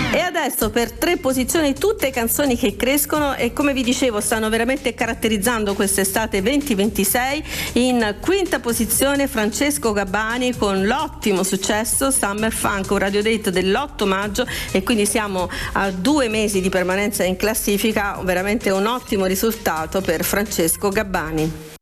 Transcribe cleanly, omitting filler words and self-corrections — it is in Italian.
E adesso per 3 posizioni tutte canzoni che crescono e, come vi dicevo, stanno veramente caratterizzando quest'estate 2026. In quinta posizione Francesco Gabbani con l'ottimo successo Summer Funk, un radiodate dell'8 maggio, e quindi siamo a 2 mesi di permanenza in classifica, veramente un ottimo risultato per Francesco Gabbani.